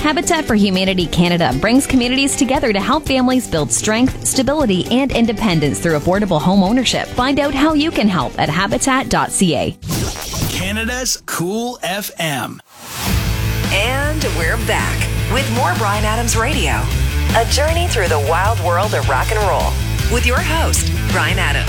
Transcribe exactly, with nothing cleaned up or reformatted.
Habitat for Humanity Canada brings communities together to help families build strength, stability, and independence through affordable home ownership. Find out how you can help at habitat dot c a. Canada's Cool F M. And we're back with more Bryan Adams Radio. A journey through the wild world of rock and roll with your host, Bryan Adams.